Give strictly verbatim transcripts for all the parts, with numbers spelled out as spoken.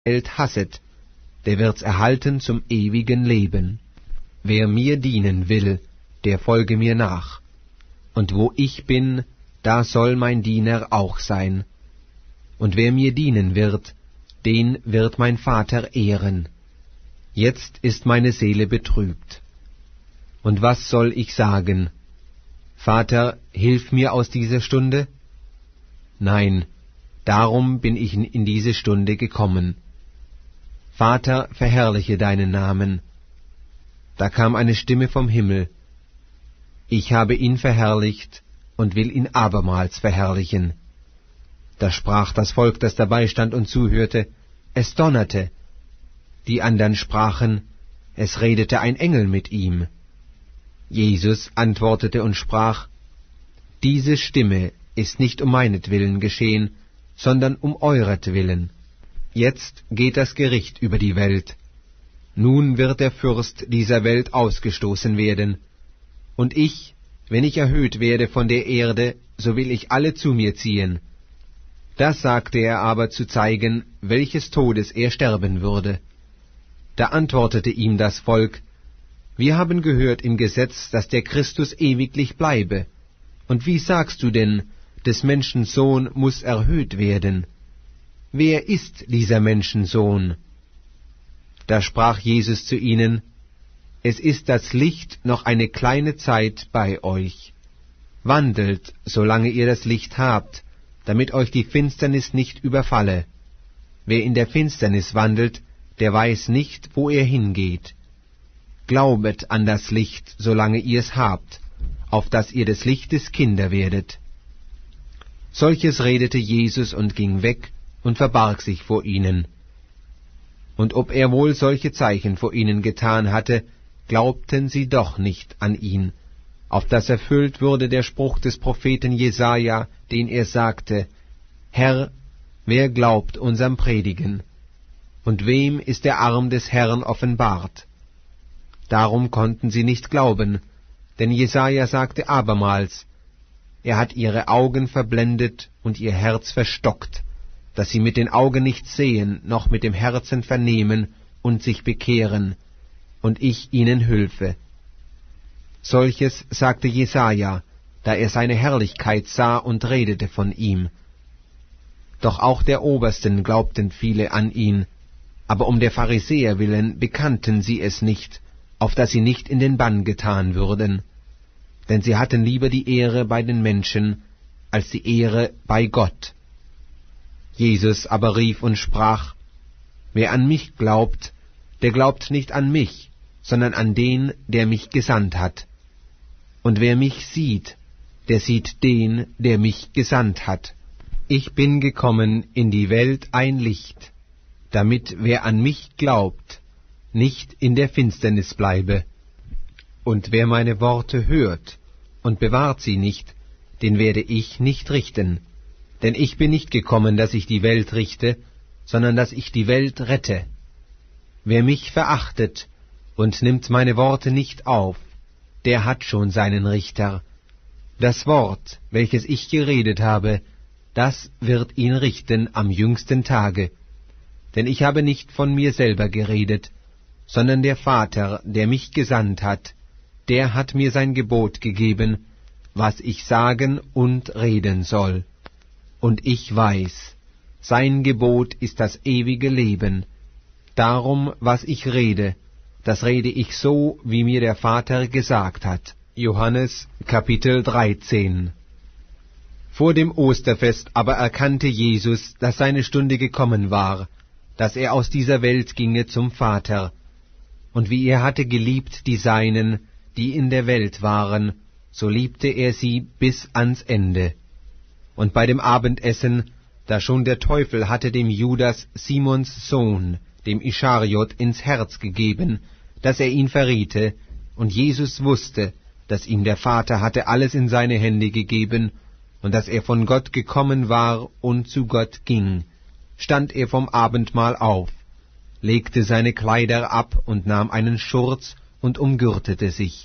Welt hasset, der wird's erhalten zum ewigen Leben. Wer mir dienen will, der folge mir nach. Und wo ich bin, da soll mein Diener auch sein. Und wer mir dienen wird, den wird mein Vater ehren. Jetzt ist meine Seele betrübt. Und was soll ich sagen? Vater, hilf mir aus dieser Stunde? Nein, darum bin ich in diese Stunde gekommen. Vater, verherrliche deinen Namen. Da kam eine Stimme vom Himmel. Ich habe ihn verherrlicht und will ihn abermals verherrlichen. Da sprach das Volk, das dabei stand und zuhörte, es donnerte. Die andern sprachen, es redete ein Engel mit ihm. Jesus antwortete und sprach, diese Stimme ist nicht um meinetwillen geschehen, sondern um euretwillen. Jetzt geht das Gericht über die Welt. Nun wird der Fürst dieser Welt ausgestoßen werden. Und ich, wenn ich erhöht werde von der Erde, so will ich alle zu mir ziehen. Das sagte er aber zu zeigen, welches Todes er sterben würde. Da antwortete ihm das Volk, wir haben gehört im Gesetz, dass der Christus ewiglich bleibe. Und wie sagst du denn, des Menschen Sohn muß erhöht werden? Wer ist dieser Menschensohn? Da sprach Jesus zu ihnen, es ist das Licht noch eine kleine Zeit bei euch. Wandelt, solange ihr das Licht habt, damit euch die Finsternis nicht überfalle. Wer in der Finsternis wandelt, der weiß nicht, wo er hingeht. Glaubet an das Licht, solange ihr's habt, auf dass ihr des Lichtes Kinder werdet. Solches redete Jesus und ging weg und verbarg sich vor ihnen. Und ob er wohl solche Zeichen vor ihnen getan hatte, glaubten sie doch nicht an ihn, auf dass erfüllt wurde der Spruch des Propheten Jesaja, den er sagte, Herr, wer glaubt unserem Predigen? Und wem ist der Arm des Herrn offenbart? Darum konnten sie nicht glauben, denn Jesaja sagte abermals, er hat ihre Augen verblendet und ihr Herz verstockt, dass sie mit den Augen nicht sehen, noch mit dem Herzen vernehmen und sich bekehren, und ich ihnen hülfe. Solches sagte Jesaja, da er seine Herrlichkeit sah und redete von ihm. Doch auch der Obersten glaubten viele an ihn, aber um der Pharisäer willen bekannten sie es nicht, auf dass sie nicht in den Bann getan würden. Denn sie hatten lieber die Ehre bei den Menschen, als die Ehre bei Gott. Jesus aber rief und sprach, wer an mich glaubt, der glaubt nicht an mich, sondern an den, der mich gesandt hat. Und wer mich sieht, der sieht den, der mich gesandt hat. Ich bin gekommen in die Welt ein Licht, damit wer an mich glaubt, nicht in der Finsternis bleibe. Und wer meine Worte hört und bewahrt sie nicht, den werde ich nicht richten. Denn ich bin nicht gekommen, dass ich die Welt richte, sondern dass ich die Welt rette. Wer mich verachtet und nimmt meine Worte nicht auf, der hat schon seinen Richter. Das Wort, welches ich geredet habe, das wird ihn richten am jüngsten Tage. Denn ich habe nicht von mir selber geredet, sondern der Vater, der mich gesandt hat, der hat mir sein Gebot gegeben, was ich sagen und reden soll. Und ich weiß, sein Gebot ist das ewige Leben. Darum, was ich rede, das rede ich so, wie mir der Vater gesagt hat. Johannes Kapitel dreizehn. Vor dem Osterfest aber erkannte Jesus, dass seine Stunde gekommen war, dass er aus dieser Welt ginge zum Vater. Und wie er hatte geliebt die Seinen, die in der Welt waren, so liebte er sie bis ans Ende. Und bei dem Abendessen, da schon der Teufel hatte dem Judas, Simons Sohn, dem Ischariot, ins Herz gegeben, dass er ihn verriete, und Jesus wusste, dass ihm der Vater hatte alles in seine Hände gegeben, und dass er von Gott gekommen war und zu Gott ging, stand er vom Abendmahl auf, legte seine Kleider ab und nahm einen Schurz und umgürtete sich.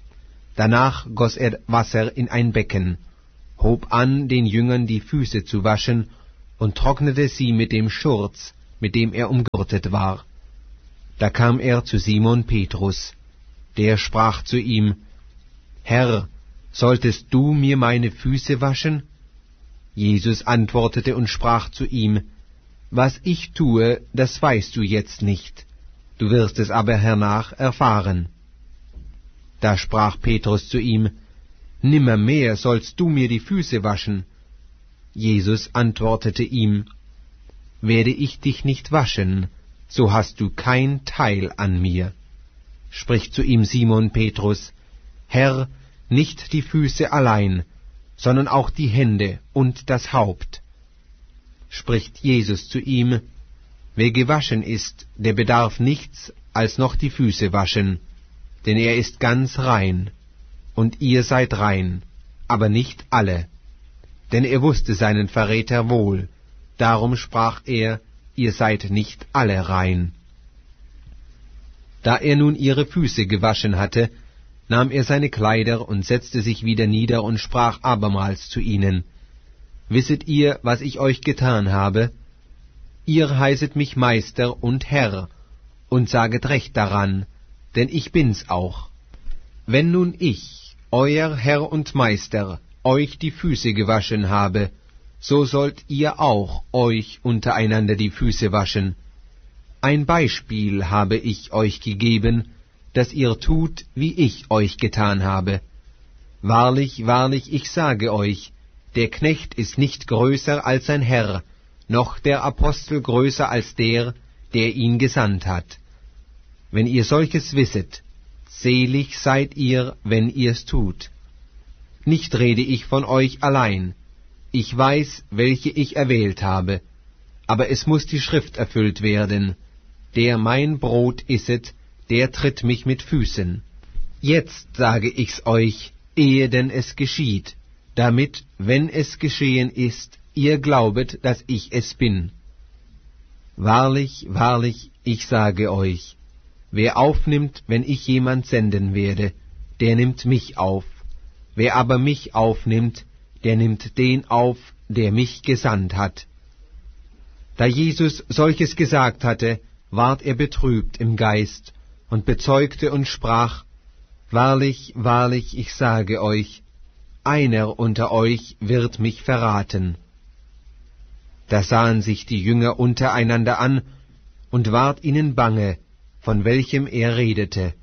Danach goss er Wasser in ein Becken, hob an, den Jüngern die Füße zu waschen, und trocknete sie mit dem Schurz, mit dem er umgürtet war. Da kam er zu Simon Petrus. Der sprach zu ihm, »Herr, solltest du mir meine Füße waschen?« Jesus antwortete und sprach zu ihm, »Was ich tue, das weißt du jetzt nicht, du wirst es aber hernach erfahren.« Da sprach Petrus zu ihm, »Nimmermehr sollst du mir die Füße waschen.« Jesus antwortete ihm, »Werde ich dich nicht waschen, so hast du kein Teil an mir.« Spricht zu ihm Simon Petrus, »Herr, nicht die Füße allein, sondern auch die Hände und das Haupt.« Spricht Jesus zu ihm, »Wer gewaschen ist, der bedarf nichts, als noch die Füße waschen, denn er ist ganz rein, und ihr seid rein, aber nicht alle.« Denn er wusste seinen Verräter wohl, darum sprach er, ihr seid nicht alle rein. Da er nun ihre Füße gewaschen hatte, nahm er seine Kleider und setzte sich wieder nieder und sprach abermals zu ihnen, »Wisset ihr, was ich euch getan habe? Ihr heißet mich Meister und Herr, und saget recht daran, denn ich bin's auch. Wenn nun ich, euer Herr und Meister, euch die Füße gewaschen habe, so sollt ihr auch euch untereinander die Füße waschen. Ein Beispiel habe ich euch gegeben, dass ihr tut, wie ich euch getan habe. Wahrlich, wahrlich, ich sage euch, der Knecht ist nicht größer als sein Herr, noch der Apostel größer als der, der ihn gesandt hat. Wenn ihr solches wisset, selig seid ihr, wenn ihr's tut. Nicht rede ich von euch allein, ich weiß, welche ich erwählt habe, aber es muß die Schrift erfüllt werden, der mein Brot isset, der tritt mich mit Füßen. Jetzt sage ich's euch, ehe denn es geschieht, damit, wenn es geschehen ist, ihr glaubet, dass ich es bin. Wahrlich, wahrlich, ich sage euch, wer aufnimmt, wenn ich jemand senden werde, der nimmt mich auf. Wer aber mich aufnimmt, der nimmt den auf, der mich gesandt hat.« Da Jesus solches gesagt hatte, ward er betrübt im Geist und bezeugte und sprach, »Wahrlich, wahrlich, ich sage euch, einer unter euch wird mich verraten.« Da sahen sich die Jünger untereinander an, und ward ihnen bange, von welchem er redete.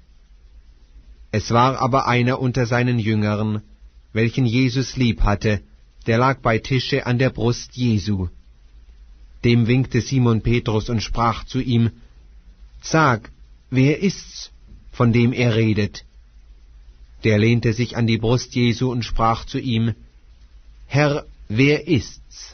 Es war aber einer unter seinen Jüngern, welchen Jesus lieb hatte, der lag bei Tische an der Brust Jesu. Dem winkte Simon Petrus und sprach zu ihm, »Sag, wer ist's, von dem er redet?« Der lehnte sich an die Brust Jesu und sprach zu ihm, »Herr, wer ist's?«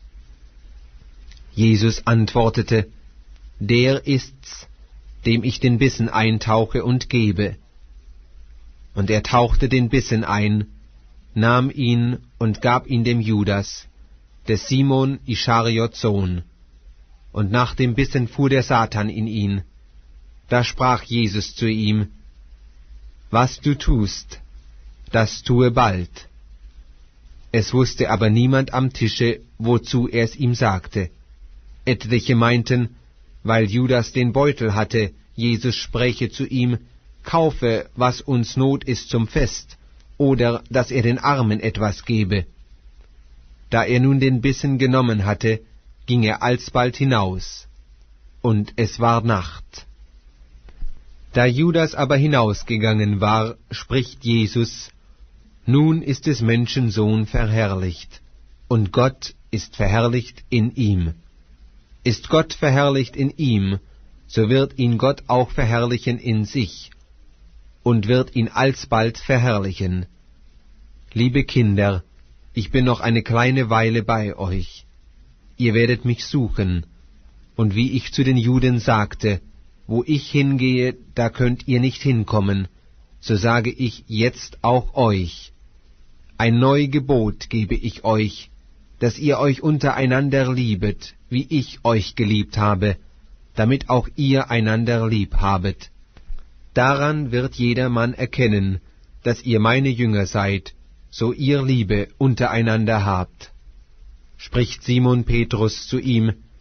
Jesus antwortete, »Der ist's, dem ich den Bissen eintauche und gebe.« Und er tauchte den Bissen ein, nahm ihn und gab ihn dem Judas, des Simon Ischariots Sohn. Und nach dem Bissen fuhr der Satan in ihn. Da sprach Jesus zu ihm, »Was du tust, das tue bald.« Es wusste aber niemand am Tische, wozu er es ihm sagte. Etliche meinten, weil Judas den Beutel hatte, Jesus spräche zu ihm, »Kaufe, was uns Not ist zum Fest«, oder dass er den Armen etwas gebe. Da er nun den Bissen genommen hatte, ging er alsbald hinaus, und es war Nacht. Da Judas aber hinausgegangen war, spricht Jesus, »Nun ist des Menschen Sohn verherrlicht, und Gott ist verherrlicht in ihm. Ist Gott verherrlicht in ihm, so wird ihn Gott auch verherrlichen in sich, und wird ihn alsbald verherrlichen. Liebe Kinder, ich bin noch eine kleine Weile bei euch. Ihr werdet mich suchen, und wie ich zu den Juden sagte, wo ich hingehe, da könnt ihr nicht hinkommen, so sage ich jetzt auch euch. Ein neu Gebot gebe ich euch, dass ihr euch untereinander liebet, wie ich euch geliebt habe, damit auch ihr einander lieb habet. Daran wird jedermann erkennen, dass ihr meine Jünger seid, so ihr Liebe untereinander habt. Spricht Simon Petrus zu ihm,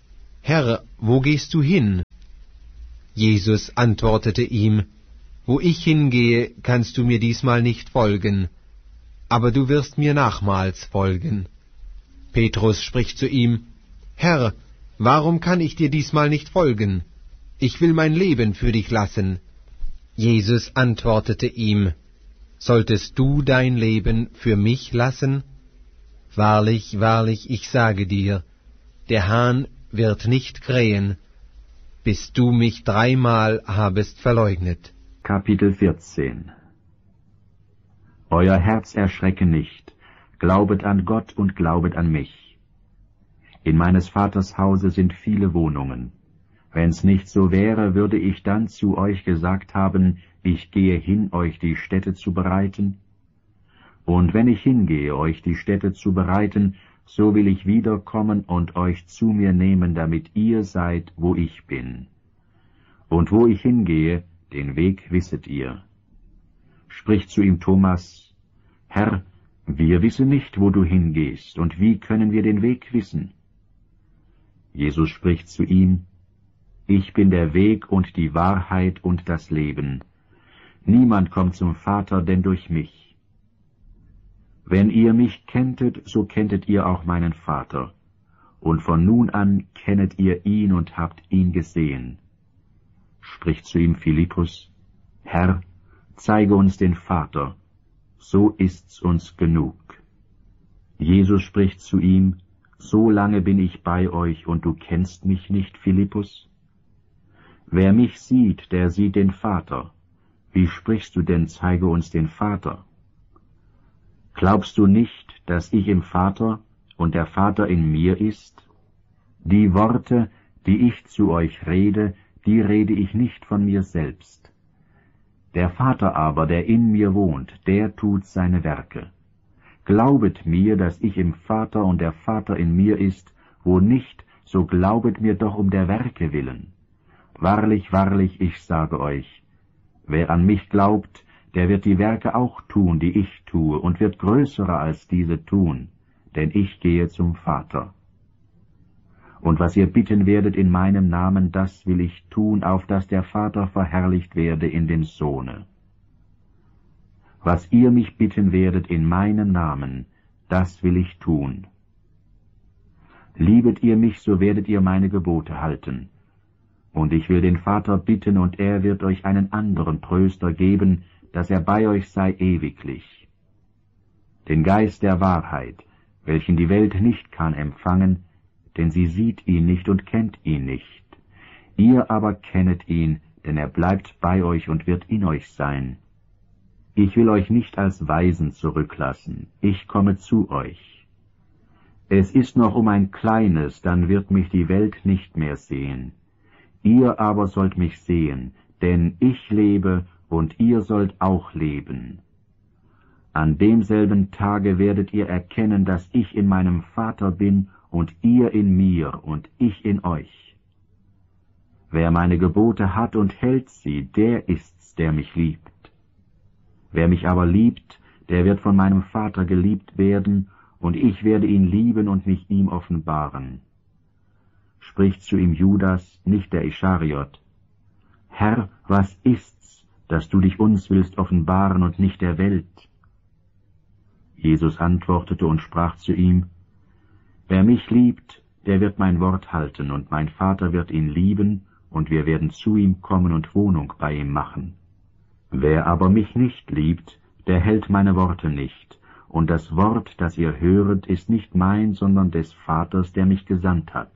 Herr, wo gehst du hin? Jesus antwortete ihm, Wo ich hingehe, kannst du mir diesmal nicht folgen, aber du wirst mir nachmals folgen. Petrus spricht zu ihm, Herr, warum kann ich dir diesmal nicht folgen? Ich will mein Leben für dich lassen. Jesus antwortete ihm, Solltest du dein Leben für mich lassen? Wahrlich, wahrlich, ich sage dir, der Hahn wird nicht krähen, bis du mich dreimal habest verleugnet. Kapitel vierzehn. Euer Herz erschrecke nicht, glaubet an Gott und glaubet an mich. In meines Vaters Hause sind viele Wohnungen. Wenn's nicht so wäre, würde ich dann zu euch gesagt haben, ich gehe hin, euch die Stätte zu bereiten. Und wenn ich hingehe, euch die Stätte zu bereiten, so will ich wiederkommen und euch zu mir nehmen, damit ihr seid, wo ich bin. Und wo ich hingehe, den Weg wisset ihr. Spricht zu ihm Thomas, Herr, wir wissen nicht, wo du hingehst, und wie können wir den Weg wissen? Jesus spricht zu ihm, Ich bin der Weg und die Wahrheit und das Leben. Niemand kommt zum Vater, denn durch mich. Wenn ihr mich kenntet, so kenntet ihr auch meinen Vater, und von nun an kennet ihr ihn und habt ihn gesehen. Spricht zu ihm Philippus, Herr, zeige uns den Vater, so ist's uns genug. Jesus spricht zu ihm, So lange bin ich bei euch, und du kennst mich nicht, Philippus? Wer mich sieht, der sieht den Vater. Wie sprichst du denn, zeige uns den Vater? Glaubst du nicht, dass ich im Vater und der Vater in mir ist? Die Worte, die ich zu euch rede, die rede ich nicht von mir selbst. Der Vater aber, der in mir wohnt, der tut seine Werke. Glaubet mir, dass ich im Vater und der Vater in mir ist, wo nicht, so glaubet mir doch um der Werke willen. Wahrlich, wahrlich, ich sage euch, wer an mich glaubt, der wird die Werke auch tun, die ich tue, und wird größere als diese tun, denn ich gehe zum Vater. Und was ihr bitten werdet in meinem Namen, das will ich tun, auf dass der Vater verherrlicht werde in dem Sohne. Was ihr mich bitten werdet in meinem Namen, das will ich tun. Liebet ihr mich, so werdet ihr meine Gebote halten. Und ich will den Vater bitten, und er wird euch einen anderen Tröster geben, dass er bei euch sei ewiglich. Den Geist der Wahrheit, welchen die Welt nicht kann empfangen, denn sie sieht ihn nicht und kennt ihn nicht. Ihr aber kennet ihn, denn er bleibt bei euch und wird in euch sein. Ich will euch nicht als Waisen zurücklassen, ich komme zu euch. Es ist noch um ein kleines, dann wird mich die Welt nicht mehr sehen. Ihr aber sollt mich sehen, denn ich lebe, und ihr sollt auch leben. An demselben Tage werdet ihr erkennen, dass ich in meinem Vater bin, und ihr in mir, und ich in euch. Wer meine Gebote hat und hält sie, der ist's, der mich liebt. Wer mich aber liebt, der wird von meinem Vater geliebt werden, und ich werde ihn lieben und mich ihm offenbaren. Spricht zu ihm Judas, nicht der Ischariot, Herr, was ist's, dass du dich uns willst offenbaren und nicht der Welt? Jesus antwortete und sprach zu ihm, Wer mich liebt, der wird mein Wort halten, und mein Vater wird ihn lieben, und wir werden zu ihm kommen und Wohnung bei ihm machen. Wer aber mich nicht liebt, der hält meine Worte nicht, und das Wort, das ihr höret, ist nicht mein, sondern des Vaters, der mich gesandt hat.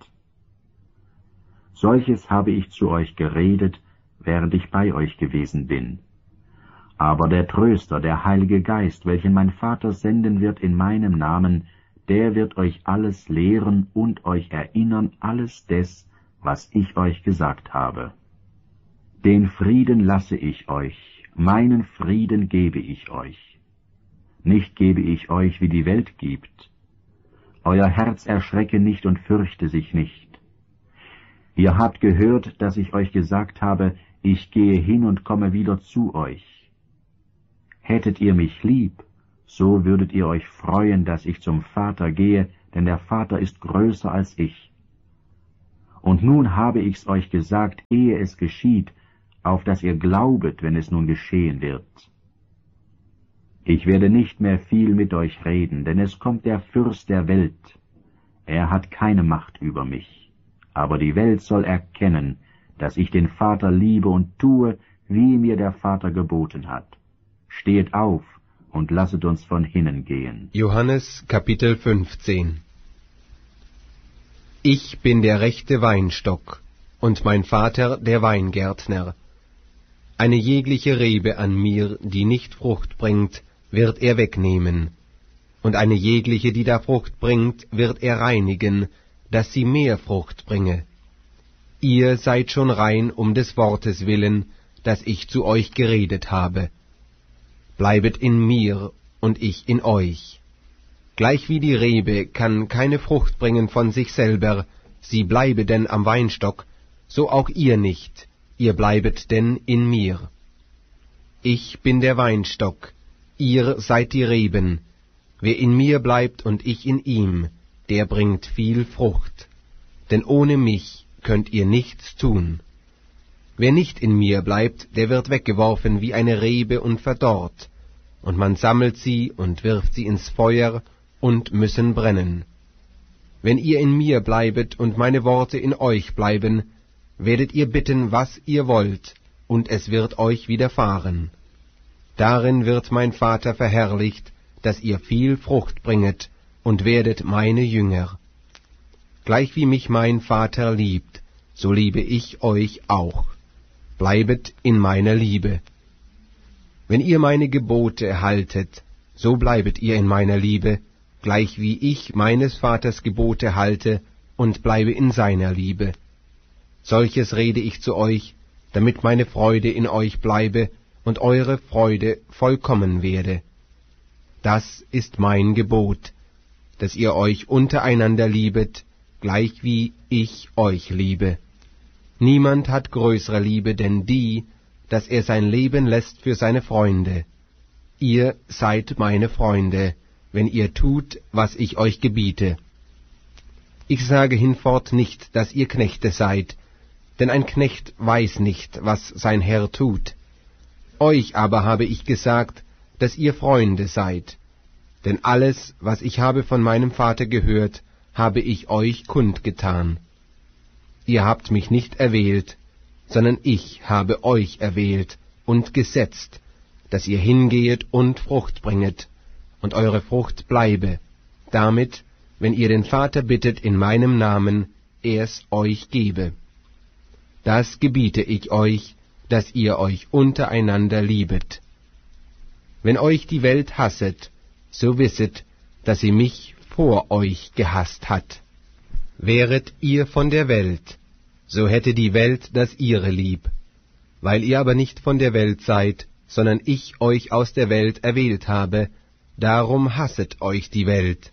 Solches habe ich zu euch geredet, während ich bei euch gewesen bin. Aber der Tröster, der Heilige Geist, welchen mein Vater senden wird in meinem Namen, der wird euch alles lehren und euch erinnern, alles des, was ich euch gesagt habe. Den Frieden lasse ich euch, meinen Frieden gebe ich euch. Nicht gebe ich euch, wie die Welt gibt. Euer Herz erschrecke nicht und fürchte sich nicht. Ihr habt gehört, dass ich euch gesagt habe, ich gehe hin und komme wieder zu euch. Hättet ihr mich lieb, so würdet ihr euch freuen, dass ich zum Vater gehe, denn der Vater ist größer als ich. Und nun habe ich's euch gesagt, ehe es geschieht, auf dass ihr glaubet, wenn es nun geschehen wird. Ich werde nicht mehr viel mit euch reden, denn es kommt der Fürst der Welt. Er hat keine Macht über mich, aber die Welt soll erkennen, dass ich den Vater liebe und tue, wie mir der Vater geboten hat. Steht auf und lasset uns von hinnen gehen. Johannes Kapitel fünfzehn. Ich bin der rechte Weinstock, und mein Vater der Weingärtner. Eine jegliche Rebe an mir, die nicht Frucht bringt, wird er wegnehmen, und eine jegliche, die da Frucht bringt, wird er reinigen, dass sie mehr Frucht bringe. Ihr seid schon rein um des Wortes willen, das ich zu euch geredet habe. Bleibet in mir und ich in euch. Gleichwie die Rebe kann keine Frucht bringen von sich selber, sie bleibe denn am Weinstock, so auch ihr nicht, ihr bleibet denn in mir. Ich bin der Weinstock, ihr seid die Reben. Wer in mir bleibt und ich in ihm, der bringt viel Frucht. Denn ohne mich könnt ihr nichts tun. Wer nicht in mir bleibt, der wird weggeworfen wie eine Rebe und verdorrt, und man sammelt sie und wirft sie ins Feuer und müssen brennen. Wenn ihr in mir bleibet und meine Worte in euch bleiben, werdet ihr bitten, was ihr wollt, und es wird euch widerfahren. Darin wird mein Vater verherrlicht, dass ihr viel Frucht bringet, und werdet meine Jünger. Gleichwie mich mein Vater liebt, so liebe ich euch auch. Bleibet in meiner Liebe. Wenn ihr meine Gebote haltet, so bleibet ihr in meiner Liebe, gleichwie ich meines Vaters Gebote halte und bleibe in seiner Liebe. Solches rede ich zu euch, damit meine Freude in euch bleibe und eure Freude vollkommen werde. Das ist mein Gebot, dass ihr euch untereinander liebet, gleichwie ich euch liebe. Niemand hat größere Liebe denn die, dass er sein Leben lässt für seine Freunde. Ihr seid meine Freunde, wenn ihr tut, was ich euch gebiete. Ich sage hinfort nicht, dass ihr Knechte seid, denn ein Knecht weiß nicht, was sein Herr tut. Euch aber habe ich gesagt, dass ihr Freunde seid, denn alles, was ich habe von meinem Vater gehört, habe ich euch kundgetan. Ihr habt mich nicht erwählt, sondern ich habe euch erwählt und gesetzt, dass ihr hingehet und Frucht bringet, und eure Frucht bleibe, damit, wenn ihr den Vater bittet in meinem Namen, er's euch gebe. Das gebiete ich euch, dass ihr euch untereinander liebet. Wenn euch die Welt hasset, so wisset, dass sie mich vor euch gehasst hat. Wäret ihr von der Welt, so hätte die Welt das ihre lieb. Weil ihr aber nicht von der Welt seid, sondern ich euch aus der Welt erwählt habe, darum hasset euch die Welt.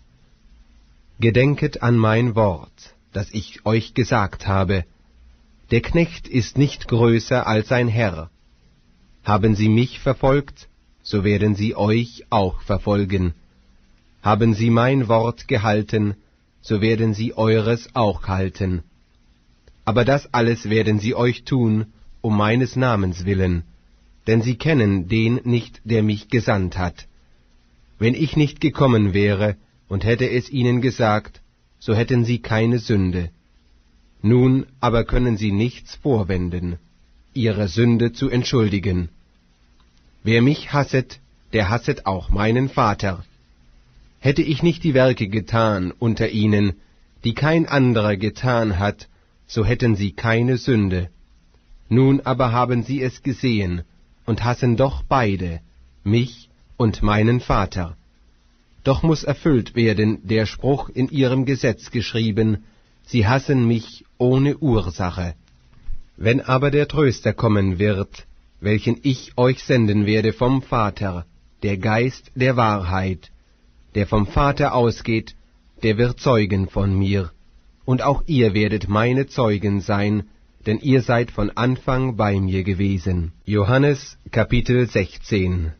Gedenket an mein Wort, das ich euch gesagt habe. Der Knecht ist nicht größer als sein Herr. Haben sie mich verfolgt, so werden sie euch auch verfolgen. Haben sie mein Wort gehalten, so werden sie eures auch halten. Aber das alles werden sie euch tun, um meines Namens willen, denn sie kennen den nicht, der mich gesandt hat. Wenn ich nicht gekommen wäre und hätte es ihnen gesagt, so hätten sie keine Sünde. Nun aber können sie nichts vorwenden, ihre Sünde zu entschuldigen. Wer mich hasset, der hasset auch meinen Vater. Hätte ich nicht die Werke getan unter ihnen, die kein anderer getan hat, so hätten sie keine Sünde. Nun aber haben sie es gesehen und hassen doch beide, mich und meinen Vater. Doch muß erfüllt werden der Spruch in ihrem Gesetz geschrieben, sie hassen mich ohne Ursache. Wenn aber der Tröster kommen wird, welchen ich euch senden werde vom Vater, der Geist der Wahrheit, der vom Vater ausgeht, der wird zeugen von mir, und auch ihr werdet meine Zeugen sein, denn ihr seid von Anfang bei mir gewesen. Johannes Kapitel sechzehn.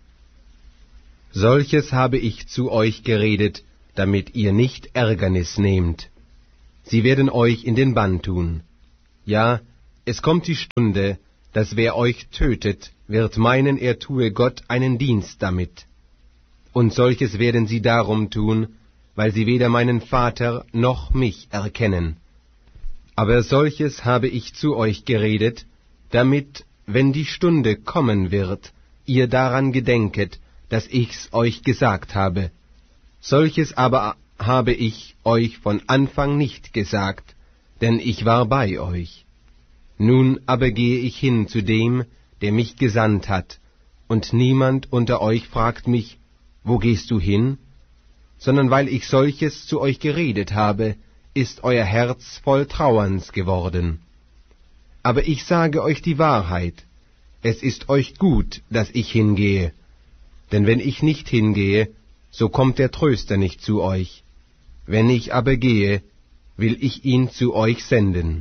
Solches habe ich zu euch geredet, damit ihr nicht Ärgernis nehmt. Sie werden euch in den Bann tun, Ja, es kommt die Stunde, dass wer euch tötet, wird meinen, er tue Gott einen Dienst damit. Und solches werden sie darum tun, weil sie weder meinen Vater noch mich erkennen. Aber solches habe ich zu euch geredet, damit, wenn die Stunde kommen wird, ihr daran gedenket, dass ich's euch gesagt habe. Solches aber habe ich euch von Anfang nicht gesagt, denn ich war bei euch. Nun aber gehe ich hin zu dem, der mich gesandt hat, und niemand unter euch fragt mich, wo gehst du hin? Sondern weil ich solches zu euch geredet habe, ist euer Herz voll Trauerns geworden. Aber ich sage euch die Wahrheit, es ist euch gut, dass ich hingehe. Denn wenn ich nicht hingehe, so kommt der Tröster nicht zu euch. Wenn ich aber gehe, will ich ihn zu euch senden.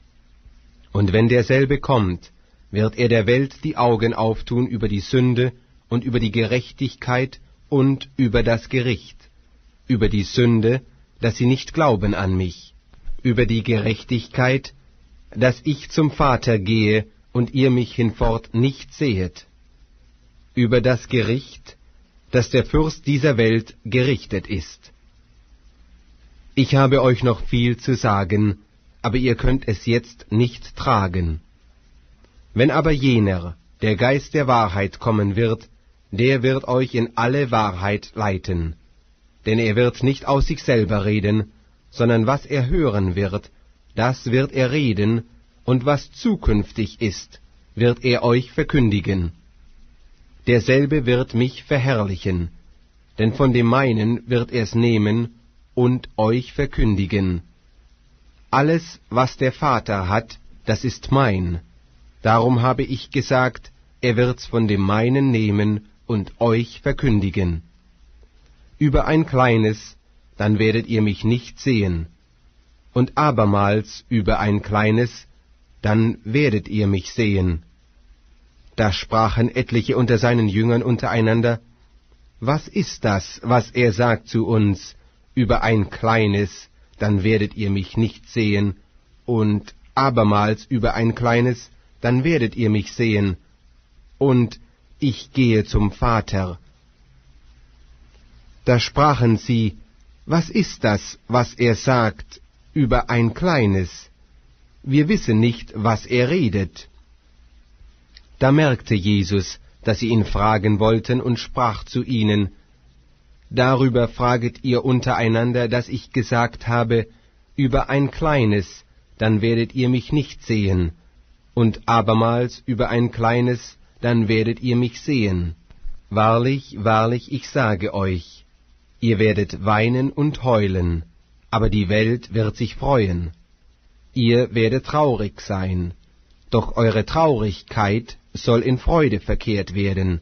Und wenn derselbe kommt, wird er der Welt die Augen auftun über die Sünde und über die Gerechtigkeit und über das Gericht, über die Sünde, dass sie nicht glauben an mich, über die Gerechtigkeit, dass ich zum Vater gehe und ihr mich hinfort nicht sehet, über das Gericht, dass der Fürst dieser Welt gerichtet ist. Ich habe euch noch viel zu sagen, aber ihr könnt es jetzt nicht tragen. Wenn aber jener, der Geist der Wahrheit, kommen wird, der wird euch in alle Wahrheit leiten. Denn er wird nicht aus sich selber reden, sondern was er hören wird, das wird er reden, und was zukünftig ist, wird er euch verkündigen. Derselbe wird mich verherrlichen, denn von dem meinen wird er's nehmen und euch verkündigen. Alles, was der Vater hat, das ist mein. Darum habe ich gesagt, er wird's von dem meinen nehmen und euch verkündigen. Über ein kleines, dann werdet ihr mich nicht sehen, und abermals über ein kleines, dann werdet ihr mich sehen. Da sprachen etliche unter seinen Jüngern untereinander, was ist das, was er sagt zu uns, über ein kleines, dann werdet ihr mich nicht sehen, und abermals über ein kleines, dann werdet ihr mich sehen, und ich gehe zum Vater. Da sprachen sie, was ist das, was er sagt, über ein kleines? Wir wissen nicht, was er redet. Da merkte Jesus, dass sie ihn fragen wollten, und sprach zu ihnen, darüber fraget ihr untereinander, dass ich gesagt habe, über ein kleines, dann werdet ihr mich nicht sehen, und abermals über ein kleines, dann werdet ihr mich sehen. Wahrlich, wahrlich, ich sage euch, ihr werdet weinen und heulen, aber die Welt wird sich freuen. Ihr werdet traurig sein, doch eure Traurigkeit soll in Freude verkehrt werden.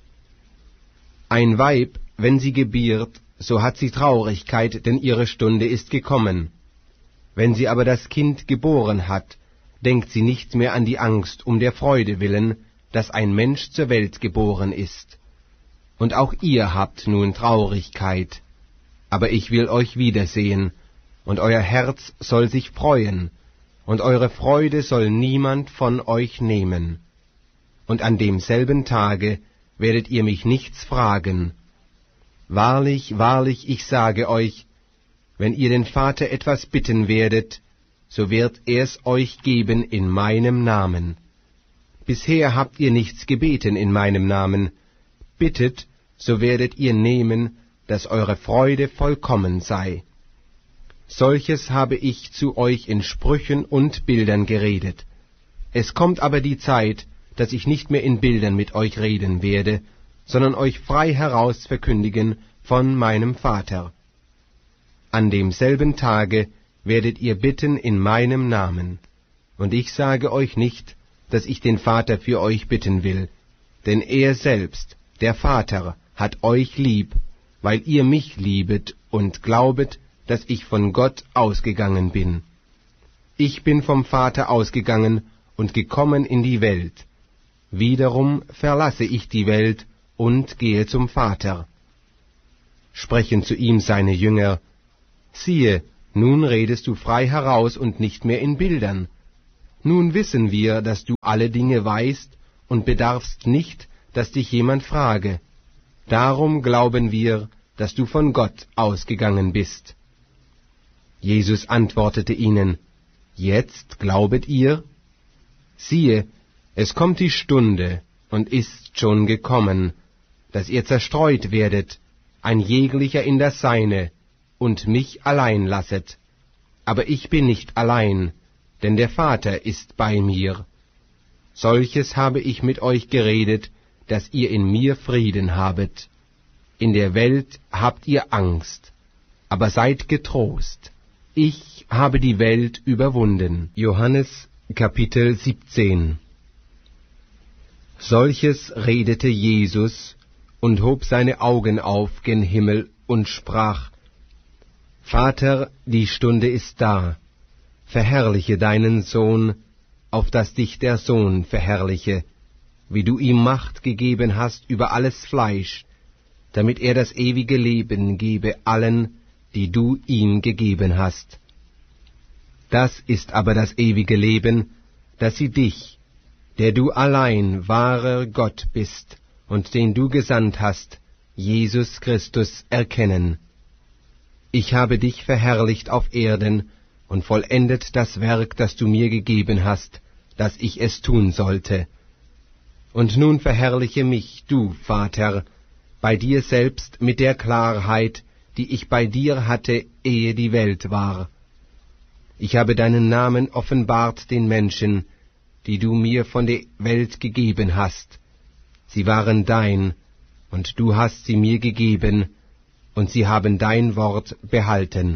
Ein Weib, wenn sie gebiert, so hat sie Traurigkeit, denn ihre Stunde ist gekommen. Wenn sie aber das Kind geboren hat, denkt sie nicht mehr an die Angst um der Freude willen, dass ein Mensch zur Welt geboren ist. Und auch ihr habt nun Traurigkeit, aber ich will euch wiedersehen, und euer Herz soll sich freuen, und eure Freude soll niemand von euch nehmen. Und an demselben Tage werdet ihr mich nichts fragen. Wahrlich, wahrlich, ich sage euch, wenn ihr den Vater etwas bitten werdet, so wird er's euch geben in meinem Namen. Bisher habt ihr nichts gebeten in meinem Namen. Bittet, so werdet ihr nehmen, dass eure Freude vollkommen sei. Solches habe ich zu euch in Sprüchen und Bildern geredet. Es kommt aber die Zeit, dass ich nicht mehr in Bildern mit euch reden werde, sondern euch frei heraus verkündigen von meinem Vater. An demselben Tage werdet ihr bitten in meinem Namen. Und ich sage euch nicht, dass ich den Vater für euch bitten will, denn er selbst, der Vater, hat euch lieb, weil ihr mich liebet und glaubet, dass ich von Gott ausgegangen bin. Ich bin vom Vater ausgegangen und gekommen in die Welt. Wiederum verlasse ich die Welt und gehe zum Vater. Sprechen zu ihm seine Jünger, siehe, nun redest du frei heraus und nicht mehr in Bildern. Nun wissen wir, dass du alle Dinge weißt und bedarfst nicht, dass dich jemand frage. Darum glauben wir, dass du von Gott ausgegangen bist. Jesus antwortete ihnen, Jetzt glaubet ihr? Siehe, es kommt die Stunde und ist schon gekommen, dass ihr zerstreut werdet, ein jeglicher in das Seine, und mich allein lasset. Aber ich bin nicht allein, denn der Vater ist bei mir. Solches habe ich mit euch geredet, dass ihr in mir Frieden habet. In der Welt habt ihr Angst, aber seid getrost. Ich habe die Welt überwunden. Johannes Kapitel siebzehn. Solches redete Jesus und hob seine Augen auf gen Himmel und sprach, Vater, die Stunde ist da, verherrliche deinen Sohn, auf dass dich der Sohn verherrliche, wie du ihm Macht gegeben hast über alles Fleisch, damit er das ewige Leben gebe allen, die du ihm gegeben hast. Das ist aber das ewige Leben, dass sie dich, der du allein wahrer Gott bist und den du gesandt hast, Jesus Christus, erkennen. Ich habe dich verherrlicht auf Erden und vollendet das Werk, das du mir gegeben hast, dass ich es tun sollte. Und nun verherrliche mich, du, Vater, bei dir selbst mit der Klarheit, die ich bei dir hatte, ehe die Welt war. Ich habe deinen Namen offenbart den Menschen, die du mir von der Welt gegeben hast. Sie waren dein, und du hast sie mir gegeben, und sie haben dein Wort behalten.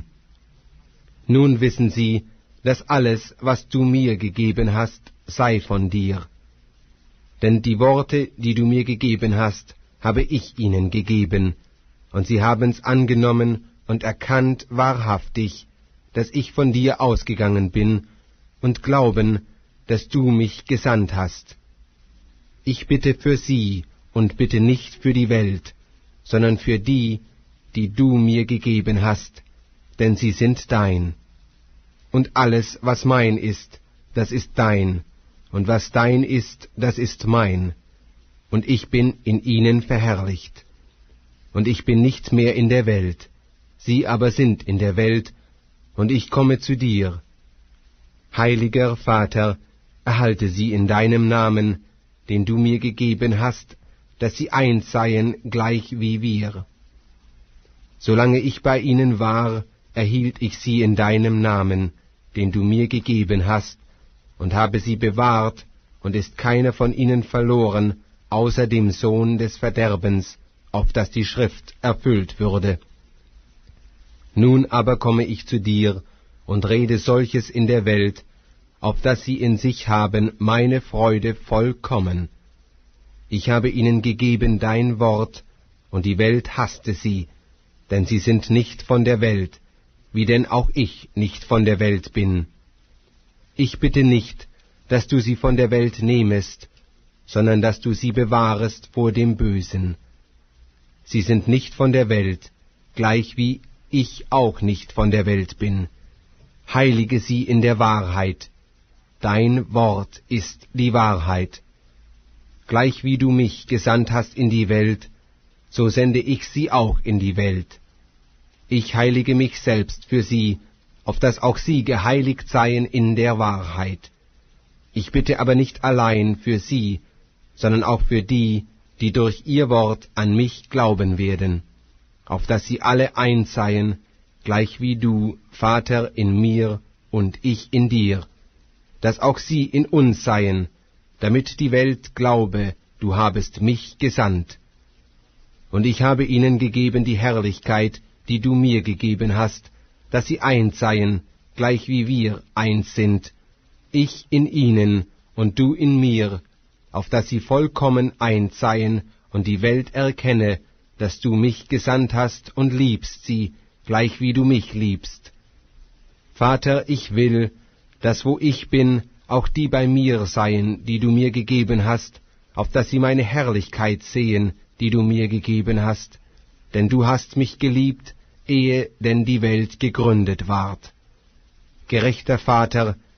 Nun wissen sie, dass alles, was du mir gegeben hast, sei von dir. Denn die Worte, die du mir gegeben hast, habe ich ihnen gegeben, und sie haben's angenommen und erkannt wahrhaftig, dass ich von dir ausgegangen bin, und glauben, dass du mich gesandt hast. Ich bitte für sie und bitte nicht für die Welt, sondern für die, die du mir gegeben hast, denn sie sind dein. Und alles, was mein ist, das ist dein, und was dein ist, das ist mein, und ich bin in ihnen verherrlicht. Und ich bin nicht mehr in der Welt, sie aber sind in der Welt, und ich komme zu dir. Heiliger Vater, erhalte sie in deinem Namen, den du mir gegeben hast, dass sie eins seien, gleich wie wir. Solange ich bei ihnen war, erhielt ich sie in deinem Namen, den du mir gegeben hast, und habe sie bewahrt, und ist keiner von ihnen verloren, außer dem Sohn des Verderbens, auf dass die Schrift erfüllt würde. Nun aber komme ich zu dir und rede solches in der Welt, auf dass sie in sich haben meine Freude vollkommen. Ich habe ihnen gegeben dein Wort, und die Welt hasste sie, denn sie sind nicht von der Welt, wie denn auch ich nicht von der Welt bin. Ich bitte nicht, dass du sie von der Welt nehmest, sondern dass du sie bewahrest vor dem Bösen. Sie sind nicht von der Welt, gleich wie ich auch nicht von der Welt bin. Heilige sie in der Wahrheit. Dein Wort ist die Wahrheit. Gleich wie du mich gesandt hast in die Welt, so sende ich sie auch in die Welt. Ich heilige mich selbst für sie, auf dass auch sie geheiligt seien in der Wahrheit. Ich bitte aber nicht allein für sie, sondern auch für die, die durch ihr Wort an mich glauben werden, auf dass sie alle eins seien, gleich wie du, Vater, in mir und ich in dir, dass auch sie in uns seien, damit die Welt glaube, du habest mich gesandt. Und ich habe ihnen gegeben die Herrlichkeit, die du mir gegeben hast, dass sie eins seien, gleich wie wir eins sind, ich in ihnen und du in mir, auf dass sie vollkommen eins seien und die Welt erkenne, dass du mich gesandt hast und liebst sie, gleich wie du mich liebst. Vater, ich will, dass wo ich bin, auch die bei mir seien, die du mir gegeben hast, auf dass sie meine Herrlichkeit sehen, die du mir gegeben hast, denn du hast mich geliebt, ehe denn die Welt gegründet ward. Gerechter Vater,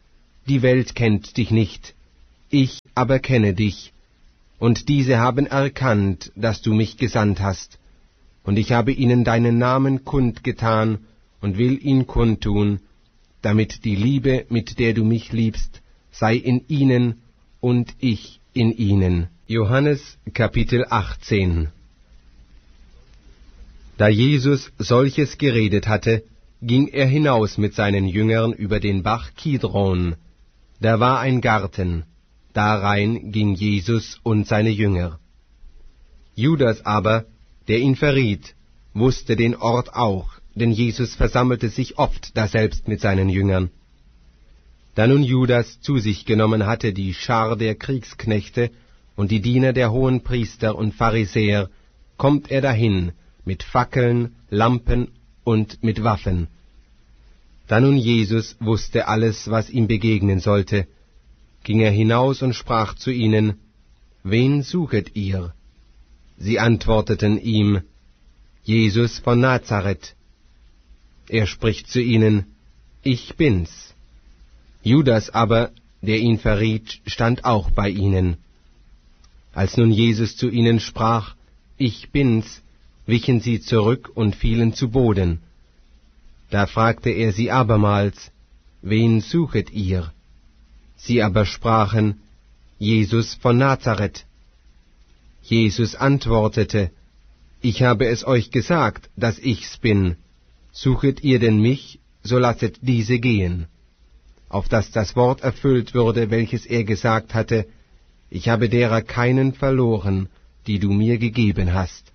die Welt kennt dich nicht, ich aber kenne dich, und diese haben erkannt, dass du mich gesandt hast, und ich habe ihnen deinen Namen kundgetan und will ihn kundtun, damit die Liebe, mit der du mich liebst, sei in ihnen und ich in ihnen. Johannes Kapitel achtzehn. Da Jesus solches geredet hatte, ging er hinaus mit seinen Jüngern über den Bach Kidron. Da war ein Garten, darein ging Jesus und seine Jünger. Judas aber, der ihn verriet, wusste den Ort auch, denn Jesus versammelte sich oft daselbst mit seinen Jüngern. Da nun Judas zu sich genommen hatte die Schar der Kriegsknechte und die Diener der Hohenpriester und Pharisäer, kommt er dahin mit Fackeln, Lampen und mit Waffen. Da nun Jesus wusste alles, was ihm begegnen sollte, ging er hinaus und sprach zu ihnen, »Wen suchet ihr?« Sie antworteten ihm, »Jesus von Nazareth.« Er spricht zu ihnen, »Ich bin's.« Judas aber, der ihn verriet, stand auch bei ihnen. Als nun Jesus zu ihnen sprach, »Ich bin's«, wichen sie zurück und fielen zu Boden. Da fragte er sie abermals, »Wen suchet ihr?« Sie aber sprachen, »Jesus von Nazareth.« Jesus antwortete, »Ich habe es euch gesagt, dass ich's bin. Suchet ihr denn mich, so lasset diese gehen.« Auf dass das Wort erfüllt würde, welches er gesagt hatte, »Ich habe derer keinen verloren, die du mir gegeben hast.«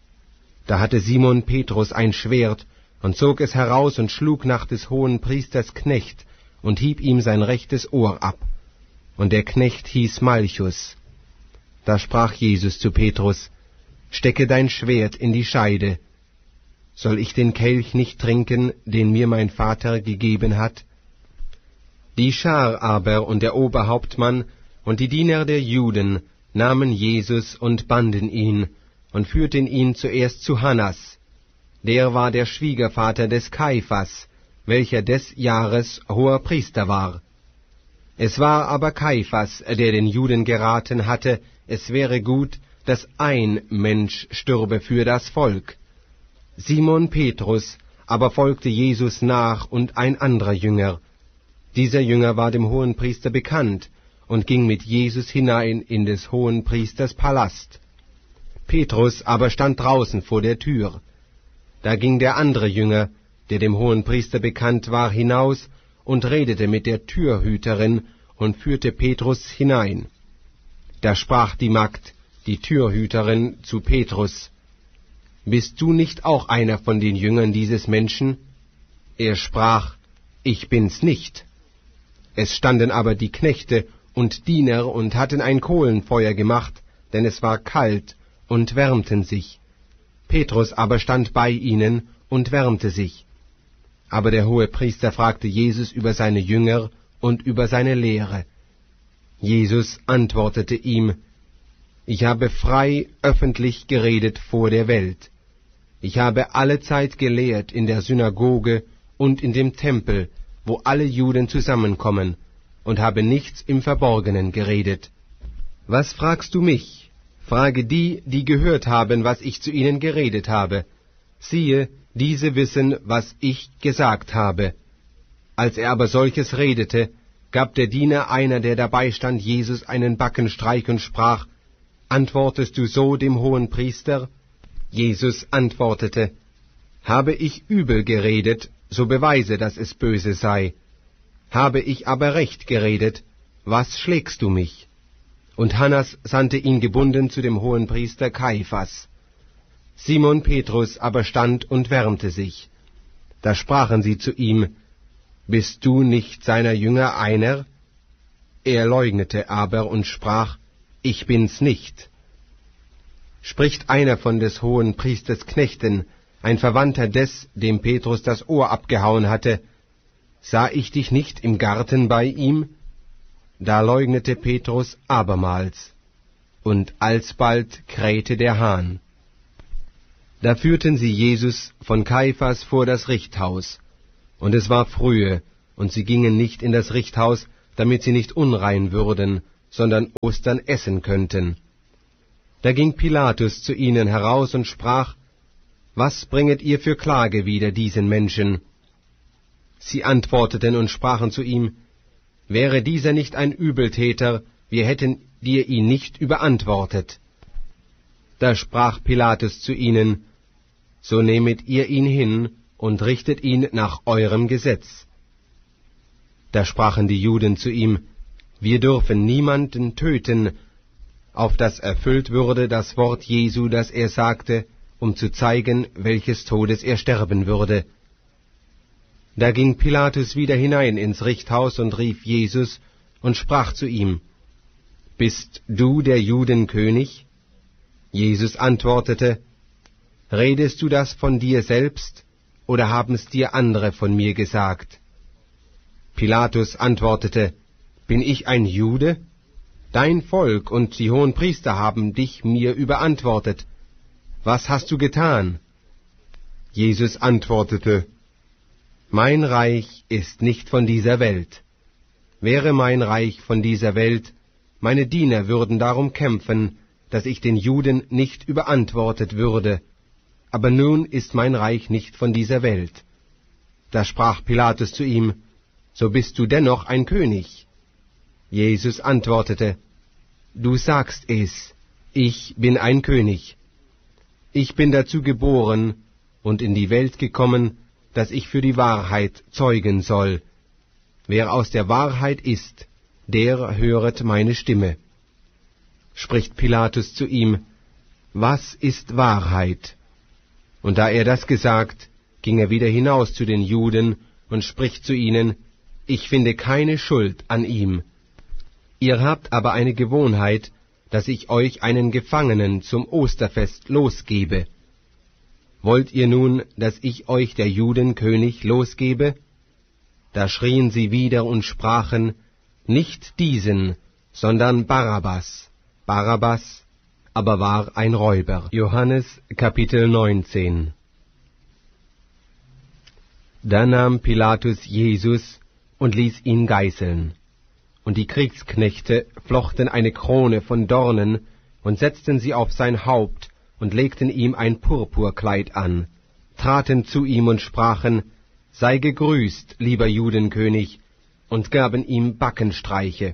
Da hatte Simon Petrus ein Schwert und zog es heraus und schlug nach des Hohenpriesters Knecht und hieb ihm sein rechtes Ohr ab. Und der Knecht hieß Malchus. Da sprach Jesus zu Petrus, »Stecke dein Schwert in die Scheide. Soll ich den Kelch nicht trinken, den mir mein Vater gegeben hat?« Die Schar aber und der Oberhauptmann und die Diener der Juden nahmen Jesus und banden ihn und führten ihn zuerst zu Hannas. Der war der Schwiegervater des Kaiphas, welcher des Jahres hoher Priester war. Es war aber Kaiphas, der den Juden geraten hatte, es wäre gut, dass ein Mensch stürbe für das Volk. Simon Petrus aber folgte Jesus nach und ein anderer Jünger. Dieser Jünger war dem Hohenpriester bekannt und ging mit Jesus hinein in des Hohenpriesters Palast. Petrus aber stand draußen vor der Tür. Da ging der andere Jünger, der dem Hohenpriester bekannt war, hinaus und redete mit der Türhüterin und führte Petrus hinein. Da sprach die Magd, die Türhüterin, zu Petrus, »Bist du nicht auch einer von den Jüngern dieses Menschen?« Er sprach, »Ich bin's nicht.« Es standen aber die Knechte und Diener und hatten ein Kohlenfeuer gemacht, denn es war kalt, und wärmten sich. Petrus aber stand bei ihnen und wärmte sich. Aber der Hohepriester fragte Jesus über seine Jünger und über seine Lehre. Jesus antwortete ihm, »Ich habe frei öffentlich geredet vor der Welt. Ich habe allezeit gelehrt in der Synagoge und in dem Tempel, wo alle Juden zusammenkommen, und habe nichts im Verborgenen geredet. Was fragst du mich? Frage die, die gehört haben, was ich zu ihnen geredet habe. Siehe, diese wissen, was ich gesagt habe.« Als er aber solches redete, gab der Diener einer, der dabei stand, Jesus einen Backenstreich und sprach, »Antwortest du so dem Hohenpriester?« Jesus antwortete, »Habe ich übel geredet, so beweise, dass es böse sei. Habe ich aber recht geredet, was schlägst du mich?« Und Hannas sandte ihn gebunden zu dem Hohenpriester Kaiphas. Simon Petrus aber stand und wärmte sich. Da sprachen sie zu ihm, »Bist du nicht seiner Jünger einer?« Er leugnete aber und sprach, »Ich bin's nicht.« Spricht einer von des Hohenpriesters Knechten, ein Verwandter des, dem Petrus das Ohr abgehauen hatte, »Sah ich dich nicht im Garten bei ihm?« Da leugnete Petrus abermals, und alsbald krähte der Hahn. Da führten sie Jesus von Kaiphas vor das Richthaus, und es war frühe, und sie gingen nicht in das Richthaus, damit sie nicht unrein würden, sondern Ostern essen könnten. Da ging Pilatus zu ihnen heraus und sprach: Was bringet ihr für Klage wider diesen Menschen? Sie antworteten und sprachen zu ihm: Wäre dieser nicht ein Übeltäter, wir hätten dir ihn nicht überantwortet. Da sprach Pilatus zu ihnen: So nehmet ihr ihn hin und richtet ihn nach eurem Gesetz. Da sprachen die Juden zu ihm: Wir dürfen niemanden töten, auf das erfüllt würde das Wort Jesu, das er sagte, um zu zeigen, welches Todes er sterben würde. Da ging Pilatus wieder hinein ins Richthaus und rief Jesus und sprach zu ihm: Bist du der Judenkönig? Jesus antwortete: Redest du das von dir selbst, oder haben's dir andere von mir gesagt? Pilatus antwortete: Bin ich ein Jude? Dein Volk und die Hohenpriester haben dich mir überantwortet. Was hast du getan? Jesus antwortete: Mein Reich ist nicht von dieser Welt. Wäre mein Reich von dieser Welt, meine Diener würden darum kämpfen, dass ich den Juden nicht überantwortet würde. Aber nun ist mein Reich nicht von dieser Welt. Da sprach Pilatus zu ihm: So bist du dennoch ein König. Jesus antwortete: Du sagst es, ich bin ein König. Ich bin dazu geboren und in die Welt gekommen, dass ich für die Wahrheit zeugen soll. Wer aus der Wahrheit ist, der höret meine Stimme. Spricht Pilatus zu ihm: Was ist Wahrheit? Und da er das gesagt, ging er wieder hinaus zu den Juden und spricht zu ihnen: Ich finde keine Schuld an ihm. Ihr habt aber eine Gewohnheit, dass ich euch einen Gefangenen zum Osterfest losgebe. Wollt ihr nun, dass ich euch der Judenkönig losgebe? Da schrien sie wieder und sprachen: Nicht diesen, sondern Barabbas. Barabbas aber war ein Räuber. Johannes Kapitel neunzehn. Da nahm Pilatus Jesus und ließ ihn geißeln. Und die Kriegsknechte flochten eine Krone von Dornen und setzten sie auf sein Haupt und legten ihm ein Purpurkleid an, traten zu ihm und sprachen: Sei gegrüßt, lieber Judenkönig, und gaben ihm Backenstreiche.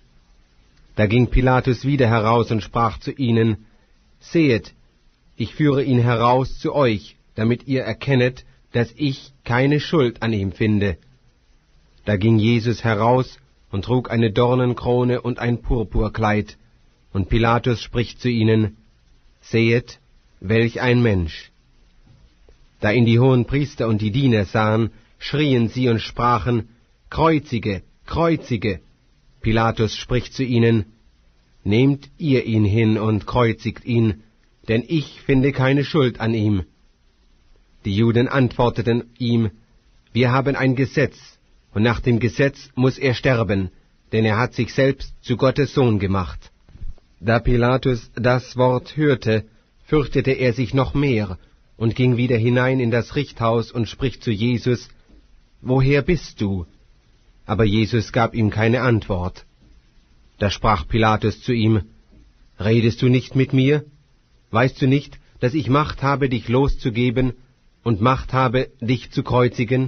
Da ging Pilatus wieder heraus und sprach zu ihnen: Sehet, ich führe ihn heraus zu euch, damit ihr erkennet, dass ich keine Schuld an ihm finde. Da ging Jesus heraus und trug eine Dornenkrone und ein Purpurkleid, und Pilatus spricht zu ihnen: Sehet, welch ein Mensch! Da ihn die Hohenpriester und die Diener sahen, schrien sie und sprachen: Kreuzige, kreuzige! Pilatus spricht zu ihnen: Nehmt ihr ihn hin und kreuzigt ihn, denn ich finde keine Schuld an ihm. Die Juden antworteten ihm: Wir haben ein Gesetz, und nach dem Gesetz muß er sterben, denn er hat sich selbst zu Gottes Sohn gemacht. Da Pilatus das Wort hörte, fürchtete er sich noch mehr und ging wieder hinein in das Richthaus und spricht zu Jesus: Woher bist du? Aber Jesus gab ihm keine Antwort. Da sprach Pilatus zu ihm: Redest du nicht mit mir? Weißt du nicht, dass ich Macht habe, dich loszugeben, und Macht habe, dich zu kreuzigen?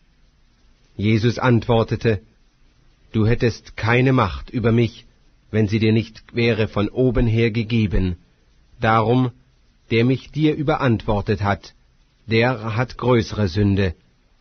Jesus antwortete: Du hättest keine Macht über mich, wenn sie dir nicht wäre von oben her gegeben. Darum, der mich dir überantwortet hat, der hat größere Sünde.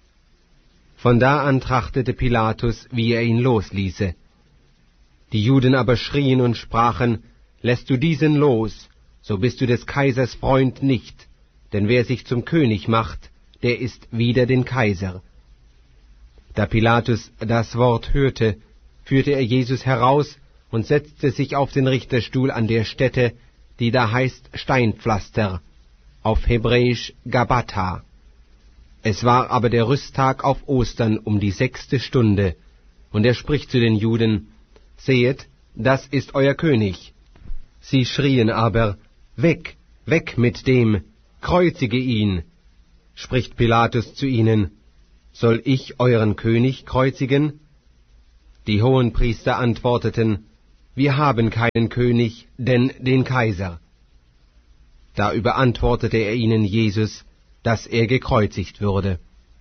Von da an trachtete Pilatus, wie er ihn losließe. Die Juden aber schrien und sprachen: Lässt du diesen los, so bist du des Kaisers Freund nicht, denn wer sich zum König macht, der ist wider den Kaiser. Da Pilatus das Wort hörte, führte er Jesus heraus und setzte sich auf den Richterstuhl an der Stätte, die da heißt Steinpflaster, auf Hebräisch Gabatha. Es war aber der Rüsttag auf Ostern um die sechste Stunde, und er spricht zu den Juden: Sehet, das ist euer König. Sie schrien aber: Weg, weg mit dem, kreuzige ihn. Spricht Pilatus zu ihnen: Soll ich euren König kreuzigen? Die Hohenpriester antworteten: Wir haben keinen König, denn den Kaiser. Da überantwortete er ihnen Jesus, dass er gekreuzigt würde.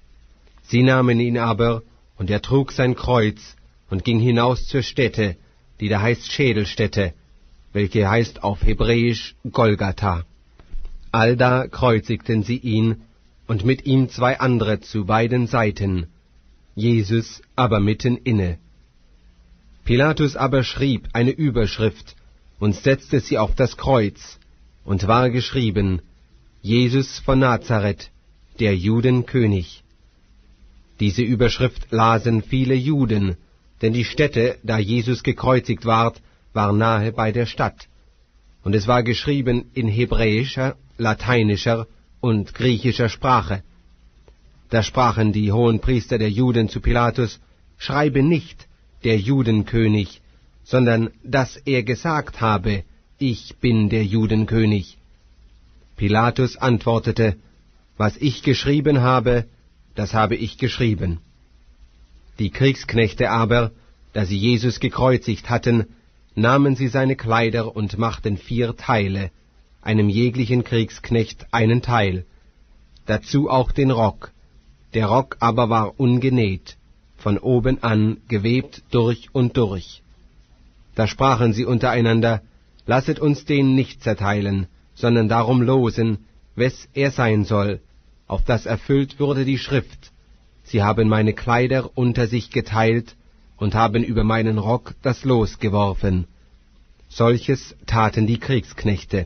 Sie nahmen ihn aber, und er trug sein Kreuz und ging hinaus zur Stätte, die da heißt Schädelstätte, welche heißt auf Hebräisch Golgatha. Allda kreuzigten sie ihn, und mit ihm zwei andere zu beiden Seiten, Jesus aber mitten inne. Pilatus aber schrieb eine Überschrift und setzte sie auf das Kreuz, und war geschrieben: Jesus von Nazareth, der Judenkönig. Diese Überschrift lasen viele Juden, denn die Stätte, da Jesus gekreuzigt ward, war nahe bei der Stadt. Und es war geschrieben in hebräischer, lateinischer und griechischer Sprache. Da sprachen die Hohenpriester der Juden zu Pilatus: Schreibe nicht der Judenkönig, sondern dass er gesagt habe: Ich bin der Judenkönig. Pilatus antwortete: Was ich geschrieben habe, das habe ich geschrieben. Die Kriegsknechte aber, da sie Jesus gekreuzigt hatten, nahmen sie seine Kleider und machten vier Teile, einem jeglichen Kriegsknecht einen Teil, dazu auch den Rock. Der Rock aber war ungenäht, von oben an gewebt durch und durch. Da sprachen sie untereinander: Lasset uns den nicht zerteilen, sondern darum losen, wes er sein soll, auf das erfüllt würde die Schrift: Sie haben meine Kleider unter sich geteilt und haben über meinen Rock das Los geworfen. Solches taten die Kriegsknechte.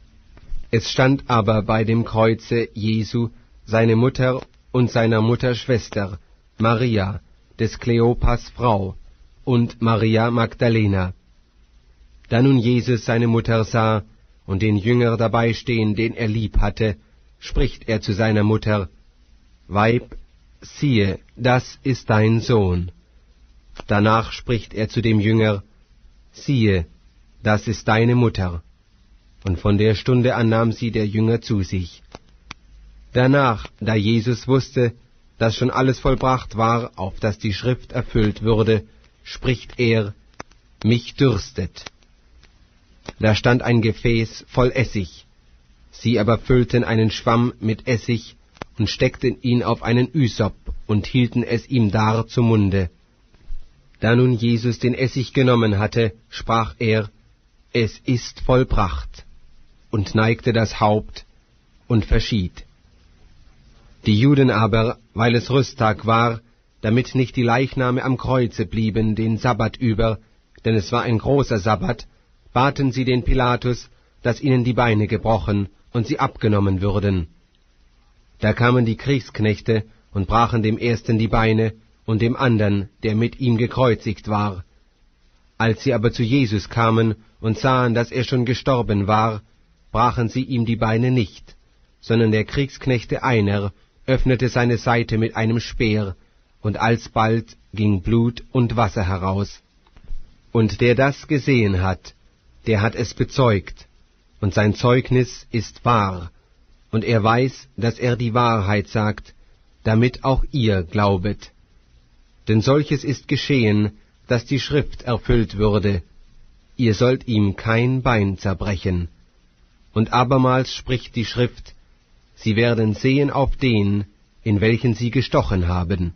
Es stand aber bei dem Kreuze Jesu seine Mutter und seiner Mutter Schwester, Maria, des Kleopas Frau, und Maria Magdalena. Da nun Jesus seine Mutter sah und den Jünger dabei stehen, den er lieb hatte, spricht er zu seiner Mutter: Weib, siehe, das ist dein Sohn. Danach spricht er zu dem Jünger: Siehe, das ist deine Mutter. Und von der Stunde an nahm sie der Jünger zu sich. Danach, da Jesus wusste, dass schon alles vollbracht war, auf dass die Schrift erfüllt würde, spricht er: Mich dürstet. Da stand ein Gefäß voll Essig. Sie aber füllten einen Schwamm mit Essig und steckten ihn auf einen Ysop und hielten es ihm dar zum Munde. Da nun Jesus den Essig genommen hatte, sprach er: Es ist vollbracht, und neigte das Haupt und verschied. Die Juden aber, weil es Rüsttag war, damit nicht die Leichname am Kreuze blieben den Sabbat über, denn es war ein großer Sabbat, baten sie den Pilatus, dass ihnen die Beine gebrochen und sie abgenommen würden. Da kamen die Kriegsknechte und brachen dem ersten die Beine und dem andern, der mit ihm gekreuzigt war. Als sie aber zu Jesus kamen und sahen, dass er schon gestorben war, brachen sie ihm die Beine nicht, sondern der Kriegsknechte einer öffnete seine Seite mit einem Speer, und alsbald ging Blut und Wasser heraus. Und der das gesehen hat, der hat es bezeugt, und sein Zeugnis ist wahr, und er weiß, dass er die Wahrheit sagt, damit auch ihr glaubet. Denn solches ist geschehen, dass die Schrift erfüllt würde: Ihr sollt ihm kein Bein zerbrechen. Und abermals spricht die Schrift: Sie werden sehen auf den, in welchen sie gestochen haben.